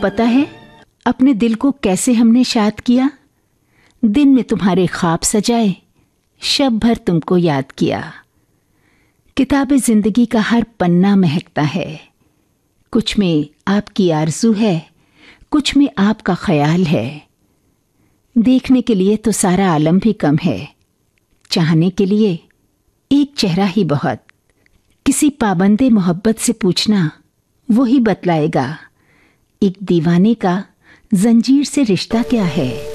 पता है अपने दिल को कैसे हमने शाद किया? दिन में तुम्हारे ख्वाब सजाए, शब भर तुमको याद किया। किताब जिंदगी का हर पन्ना महकता है, कुछ में आपकी आरज़ू है, कुछ में आपका ख्याल है। देखने के लिए तो सारा आलम भी कम है, चाहने के लिए एक चेहरा ही बहुत। किसी पाबंदे मोहब्बत से पूछना, वो ही बतलाएगा एक दीवाने का जंजीर से रिश्ता क्या है।